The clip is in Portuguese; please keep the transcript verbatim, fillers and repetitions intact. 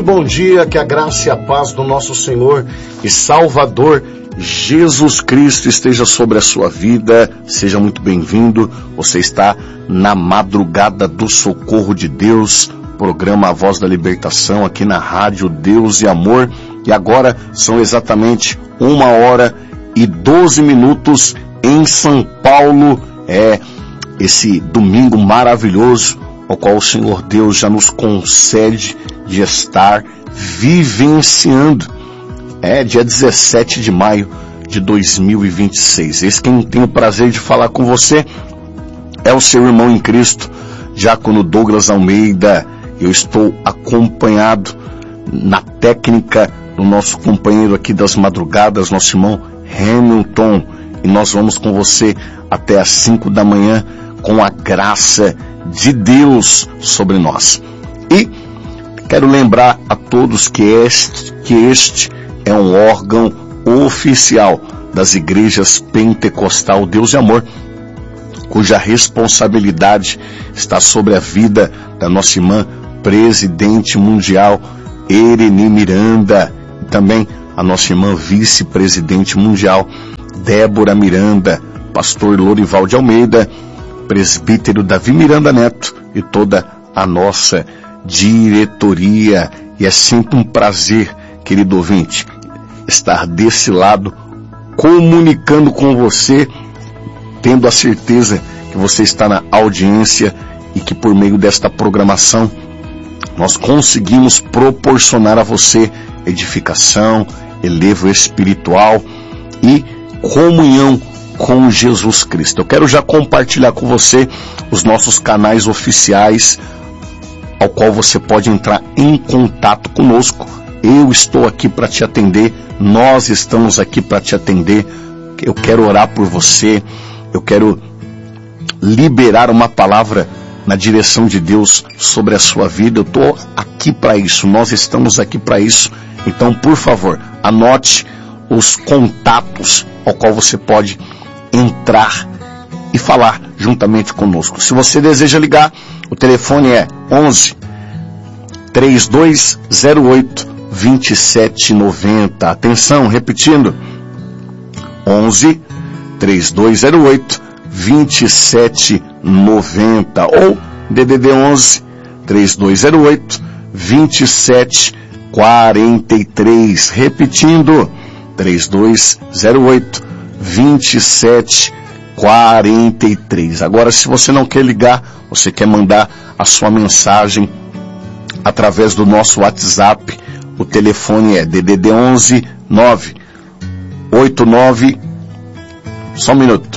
bom dia, que a graça e a paz do nosso Senhor e Salvador Jesus Cristo esteja sobre a sua vida. Seja muito bem-vindo. Você está na madrugada do socorro de Deus, programa A Voz da Libertação aqui na Rádio Deus e Amor. E agora são exatamente uma hora e doze minutos em São Paulo. É esse domingo maravilhoso, ao qual o Senhor Deus já nos concede de estar vivenciando. É dia dezessete de maio de dois mil e vinte e seis. Esse quem tem o prazer de falar com você é o seu irmão em Cristo, Diácono Douglas Almeida. Eu estou acompanhado na técnica do nosso companheiro aqui das madrugadas, nosso irmão Hamilton. E nós vamos com você até às cinco da manhã com a graça de Deus sobre nós. E quero lembrar a todos que este, que este é um órgão oficial das igrejas Pentecostal Deus e Amor, cuja responsabilidade está sobre a vida da nossa irmã presidente mundial Ereni Miranda, e também a nossa irmã vice-presidente mundial Débora Miranda, pastor Lorival de Almeida, presbítero Davi Miranda Neto e toda a nossa diretoria. E é sempre um prazer, querido ouvinte, estar desse lado comunicando com você, tendo a certeza que você está na audiência e que por meio desta programação nós conseguimos proporcionar a você edificação, elevo espiritual e comunhão com Jesus Cristo. Eu quero já compartilhar com você os nossos canais oficiais, ao qual você pode entrar em contato conosco. Eu estou aqui para te atender, nós estamos aqui para te atender. Eu quero orar por você, eu quero liberar uma palavra na direção de Deus sobre a sua vida. Eu estou aqui para isso, nós estamos aqui para isso. Então, por favor, anote os contatos ao qual você pode entrar e falar juntamente conosco. Se você deseja ligar, o telefone é onze, três dois zero oito, dois sete nove zero. Atenção, repetindo, onze, três dois zero oito, dois sete nove zero ou D D D onze, três dois zero oito, dois sete quatro três. Repetindo, três dois zero oito, dois sete quatro três. Agora, se você não quer ligar, você quer mandar a sua mensagem através do nosso WhatsApp, o telefone é D D D onze nove oito nove, só um minuto,